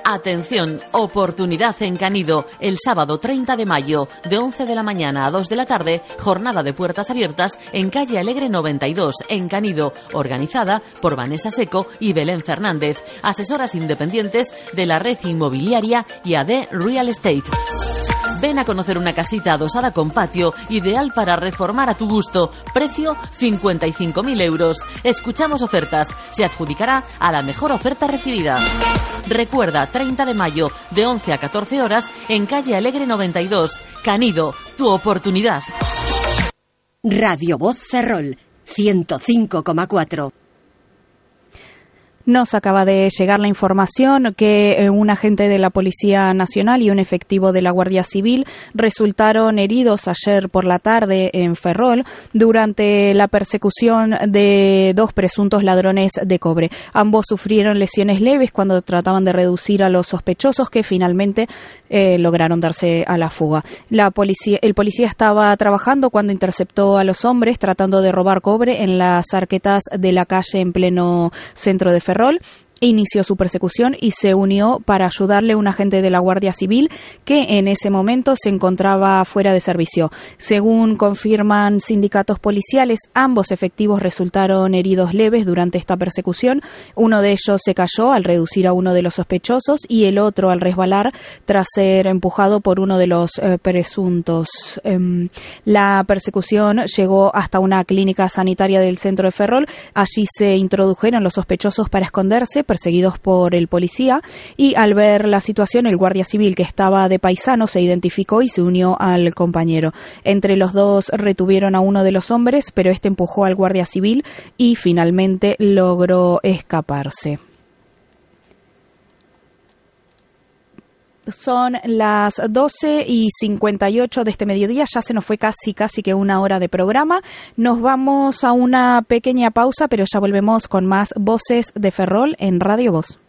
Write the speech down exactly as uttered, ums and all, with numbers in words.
Atención, oportunidad en Canido. El sábado treinta de mayo, de once de la mañana a dos de la tarde, jornada de puertas abiertas en calle Alegre noventa y dos, en Canido, organizada por Vanessa Seco y Belén Fernández, asesoras independientes de la red inmobiliaria y A D Real Estate. Ven a conocer una casita adosada con patio, ideal para reformar a tu gusto. Precio cincuenta y cinco mil euros. Escuchamos ofertas. Se adjudicará a la mejor oferta recibida. Recuerda, treinta de mayo, de once a catorce horas, en calle Alegre noventa y dos. Canido, tu oportunidad. Radio Voz Ferrol, ciento cinco coma cuatro. Nos acaba de llegar la información que un agente de la Policía Nacional y un efectivo de la Guardia Civil resultaron heridos ayer por la tarde en Ferrol durante la persecución de dos presuntos ladrones de cobre. Ambos sufrieron lesiones leves cuando trataban de reducir a los sospechosos, que finalmente eh, lograron darse a la fuga. La policía, el policía estaba trabajando cuando interceptó a los hombres tratando de robar cobre en las arquetas de la calle en pleno centro de Ferrol. Ferrol. Inició su persecución y se unió para ayudarle un agente de la Guardia Civil que en ese momento se encontraba fuera de servicio. Según confirman sindicatos policiales, ambos efectivos resultaron heridos leves durante esta persecución. Uno de ellos se cayó al reducir a uno de los sospechosos y el otro al resbalar tras ser empujado por uno de los eh, presuntos. Eh, la persecución llegó hasta una clínica sanitaria del centro de Ferrol. Allí se introdujeron los sospechosos para esconderse, perseguidos por el policía, y al ver la situación el guardia civil, que estaba de paisano, se identificó y se unió al compañero. Entre los dos retuvieron a uno de los hombres, pero este empujó al guardia civil y finalmente logró escaparse. Son las doce y cincuenta y ocho de este mediodía, ya se nos fue casi, casi que una hora de programa. Nos vamos a una pequeña pausa, pero ya volvemos con más Voces de Ferrol en Radio Voz.